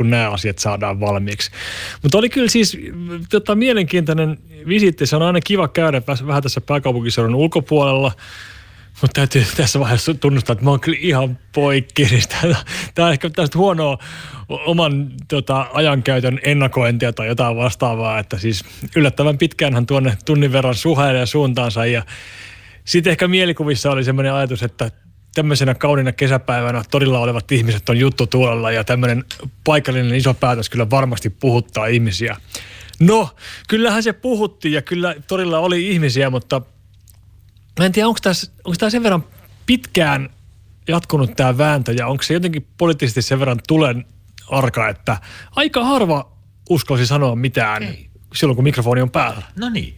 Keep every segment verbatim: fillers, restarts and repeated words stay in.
kun nämä asiat saadaan valmiiksi. Mutta oli kyllä siis tota, mielenkiintoinen visiitti. Se on aina kiva käydä vähän tässä pääkaupunkiseudun ulkopuolella. Mutta täytyy tässä vaiheessa tunnustaa, että mä oon kyllä ihan poikki. Tämä on ehkä tästä huonoa oman tota, ajankäytön ennakointia tai jotain vastaavaa. Että siis yllättävän pitkäänhän tuonne tunnin verran suhailee suuntaansa. Ja sitten ehkä mielikuvissa oli semmoinen ajatus, että tämmöisenä kauniina kesäpäivänä torilla olevat ihmiset on juttutuolella ja tämmöinen paikallinen iso päätös kyllä varmasti puhuttaa ihmisiä. No, kyllähän se puhutti ja kyllä torilla oli ihmisiä, mutta mä en tiedä, onko tämä, onko tämä sen verran pitkään jatkunut tämä vääntö ja onko se jotenkin poliittisesti sen verran tulen arka, että aika harva uskalsi sanoa mitään Ei. silloin, kun mikrofoni on päällä. No niin.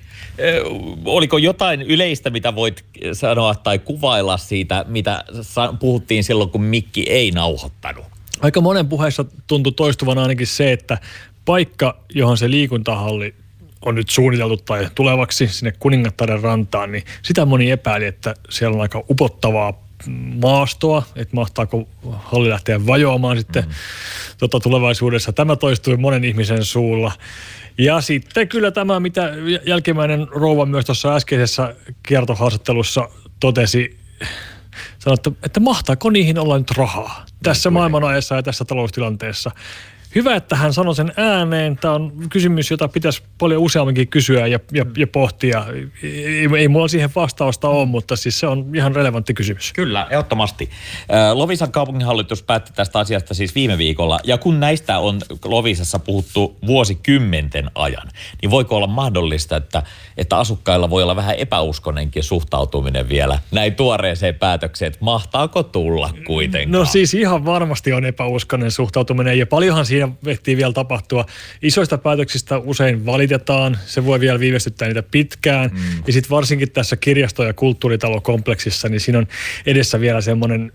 Oliko jotain yleistä, mitä voit sanoa tai kuvailla siitä, mitä puhuttiin silloin, kun mikki ei nauhoittanut? Aika monen puheessa tuntui toistuvan ainakin se, että paikka, johon se liikuntahalli on nyt suunniteltu tai tulevaksi sinne Kuningattaren rantaan, niin sitä moni epäili, että siellä on aika upottavaa maastoa, että mahtaako halli lähteä vajoamaan sitten mm. tota, tulevaisuudessa. Tämä toistui monen ihmisen suulla. Ja sitten kyllä tämä, mitä jälkimmäinen rouva myös tuossa äskeisessä kiertohaastattelussa totesi, sanoi, että, että mahtaako niihin olla nyt rahaa tässä maailmanajassa ja tässä taloustilanteessa. Hyvä, että hän sanoi sen ääneen. Tämä on kysymys, jota pitäisi paljon useamminkin kysyä ja, ja, ja pohtia. Ei, ei mulla siihen vastausta ole, mutta siis se on ihan relevantti kysymys. Kyllä, ehdottomasti. Loviisan kaupunginhallitus päätti tästä asiasta siis viime viikolla. Ja kun näistä on Loviisassa puhuttu vuosikymmenten ajan, niin voiko olla mahdollista, että, että asukkailla voi olla vähän epäuskonenkin suhtautuminen vielä näin tuoreeseen päätökseen, että mahtaako tulla kuitenkaan? No siis ihan varmasti on epäuskonen suhtautuminen ja paljonhan siinä ehtii vielä tapahtua. Isoista päätöksistä usein valitetaan, se voi vielä viivästyttää niitä pitkään. Mm. Ja sitten varsinkin tässä kirjasto- ja kulttuuritalokompleksissa, niin siinä on edessä vielä semmoinen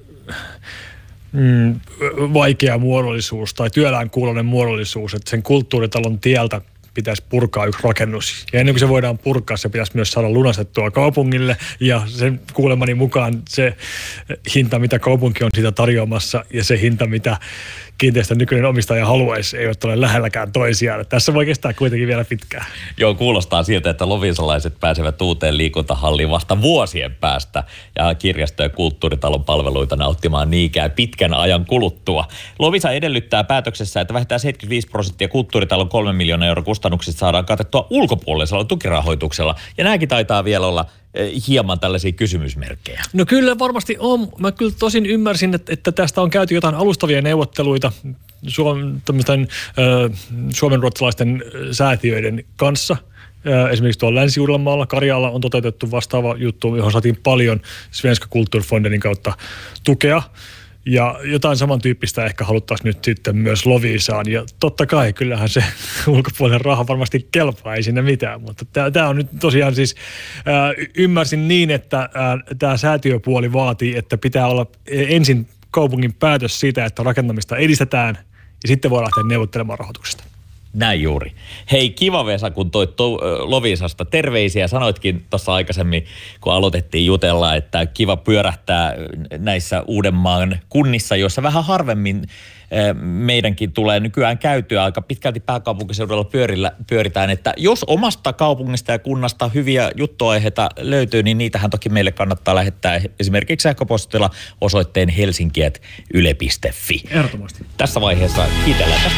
mm, vaikea muodollisuus tai työläänkuuloinen muodollisuus, että sen kulttuuritalon tieltä pitäisi purkaa yksi rakennus. Ja ennen kuin se voidaan purkaa, se pitäisi myös saada lunastettua kaupungille. Ja sen kuulemani mukaan se hinta, mitä kaupunki on siitä tarjoamassa ja se hinta, mitä kiinteistön nykyinen omistaja haluaisi, eivät ole lähelläkään toisiaan. Tässä voi kestää kuitenkin vielä pitkään. Joo, kuulostaa siltä, että loviisalaiset pääsevät uuteen liikuntahalliin vasta vuosien päästä ja kirjasto- ja kulttuuritalon palveluita nauttimaan niinkään pitkän ajan kuluttua. Lovisa edellyttää päätöksessä, että vähintään seitsemänkymmentäviisi prosenttia kulttuuritalon kolmen miljoonan euron kustannuksista saadaan katettua ulkopuolisella tukirahoituksella. Ja nämäkin taitaa vielä olla hieman tällaisia kysymysmerkkejä. No kyllä varmasti on. Mä kyllä tosin ymmärsin, että, että tästä on käyty jotain alustavia neuvotteluita Suom, tämmöisten, äh, suomenruotsalaisten säätiöiden kanssa. Äh, esimerkiksi tuolla Länsi-Uudellamaalla, Karjaalla on toteutettu vastaava juttu, johon saatiin paljon Svenska Kulturfondenin kautta tukea. Ja jotain samantyyppistä ehkä haluttaisiin nyt sitten myös Loviisaan. Ja totta kai, kyllähän se ulkopuolinen raha varmasti kelpaa, ei siinä mitään. Mutta tämä on nyt tosiaan siis, ää, ymmärsin niin, että tämä säätiöpuoli vaatii, että pitää olla ensin kaupungin päätös siitä, että rakentamista edistetään ja sitten voi lähteä neuvottelemaan rahoituksesta. Näin juuri. Hei, kiva Vesa, kun toit to, Loviisasta terveisiä. Sanoitkin tuossa aikaisemmin, kun aloitettiin jutella, että kiva pyörähtää näissä Uudenmaan kunnissa, joissa vähän harvemmin meidänkin tulee nykyään käytyä. Aika pitkälti pääkaupunkiseudulla pyörillä, pyöritään, että jos omasta kaupungista ja kunnasta hyviä juttuaiheita löytyy, niin niitähän toki meille kannattaa lähettää esimerkiksi sähköpostilla osoitteen helsinki piste yle piste fi. Ehdottomasti. Tässä vaiheessa kiitellään tästä